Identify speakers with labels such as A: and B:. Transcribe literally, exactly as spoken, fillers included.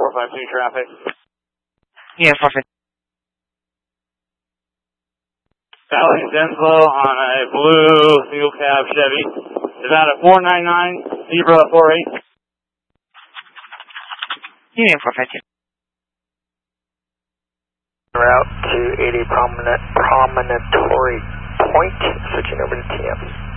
A: four five two traffic.
B: Yeah, perfect.
A: Valley Denslow on a blue single cab Chevy. Is that a four nine nine Zebra four eight?
B: Yeah, perfect.
C: Route to eighty prominent, promontory point, switching over to T M.